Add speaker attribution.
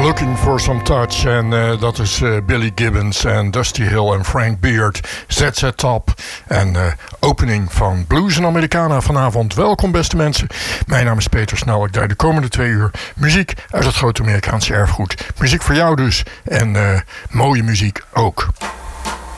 Speaker 1: Looking for some touch. En dat is Billy Gibbons en Dusty Hill en Frank Beard. ZZ Top. En opening van Blues en Americana vanavond. Welkom beste mensen. Mijn naam is Peter Snel. Ik draai de komende 2 uur muziek uit het grote Amerikaanse erfgoed. Muziek voor jou dus. En mooie muziek ook.